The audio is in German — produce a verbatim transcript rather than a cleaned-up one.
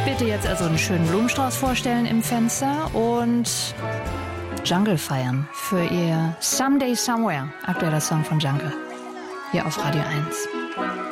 Bitte jetzt also einen schönen Blumenstrauß vorstellen im Fenster und Jungle feiern für ihr Someday Somewhere, aktueller Song von Jungle, hier auf Radio eins.